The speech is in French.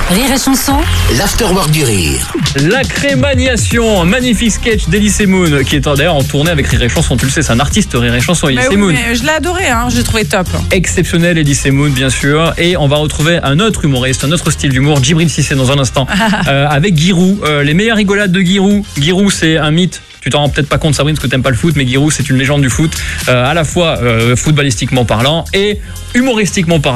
Rire et chanson, l'afterwork du rire. La Crémagnation, un magnifique sketch d'Elysée Moon, qui est d'ailleurs en tournée avec Rire et Chanson. Tu le sais, c'est un artiste Rire et Chanson, Elysée Moon. Mais je l'ai adoré, je l'ai trouvé top. Exceptionnel, Elysée Moon, bien sûr. Et on va retrouver un autre humoriste, un autre style d'humour, Djibril Cissé, dans un instant, avec Giroud. Les meilleures rigolades de Giroud. Giroud, c'est un mythe. Tu t'en rends peut-être pas compte, Sabrine, parce que t'aimes pas le foot, mais Giroud, c'est une légende du foot, à la fois footballistiquement parlant et humoristiquement parlant.